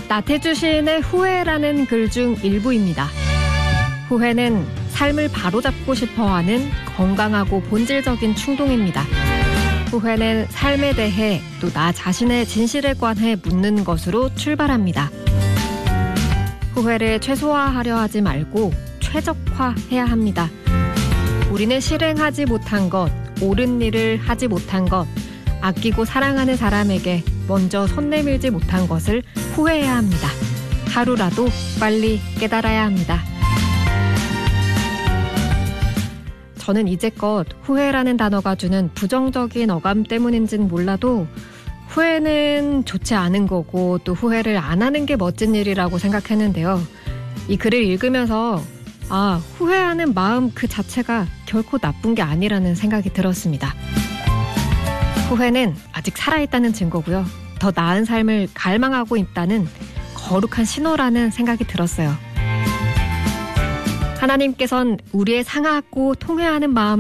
나태주 시인의 후회라는 글 중 일부입니다. 후회는 삶을 바로잡고 싶어하는 건강하고 본질적인 충동입니다. 후회는 삶에 대해 또 나 자신의 진실에 관해 묻는 것으로 출발합니다. 후회를 최소화하려 하지 말고 최적화해야 합니다. 우리는 실행하지 못한 것, 옳은 일을 하지 못한 것, 아끼고 사랑하는 사람에게 먼저 손 내밀지 못한 것을 후회해야 합니다. 하루라도 빨리 깨달아야 합니다. 저는 이제껏 후회라는 단어가 주는 부정적인 어감 때문인지는 몰라도 후회는 좋지 않은 거고 또 후회를 안 하는 게 멋진 일이라고 생각했는데요. 이 글을 읽으면서 후회하는 마음 그 자체가 결코 나쁜 게 아니라는 생각이 들었습니다. 후회는 아직 살아있다는 증거고요. 더 나은 삶을 갈망하고 있다는 거룩한 신호라는 생각이 들었어요. 하나님께선 우리의 상하고 통회하는 마음을